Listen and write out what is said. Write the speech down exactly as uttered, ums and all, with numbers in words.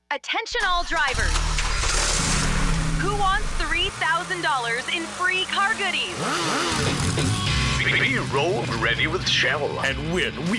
Attention all drivers. Who wants three thousand dollars in free car goodies? Be road ready with Shell. And win